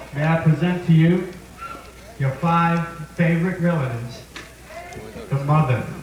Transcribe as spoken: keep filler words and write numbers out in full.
May I present to you your five favorite relatives, the mother,